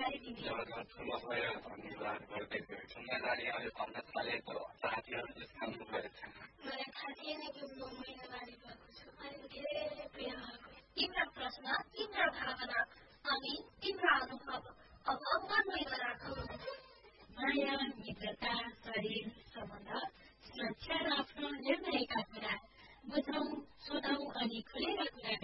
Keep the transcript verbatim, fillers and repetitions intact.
जानकारी दिने जब ठुलो भयो भन्ने कुरा गर्दै गयो जिम्मेदारी अहिले भन्न थालेको साथीहरूले सामना गरेको छैन मलाई थाहा थिएन कि म महिनावारी भएको छु अनि धेरै प्रिय भएको तिम्रो प्रश्न तिम्रो भावना अनि तिम्रो अनुभव अब मनमै राखौँ माया मित्रता शरीर सम्बन्ध सुरक्षा र आफ्नो निर्णयका कुरा बुझौँ सोधौँ अनि खुलेर कुरा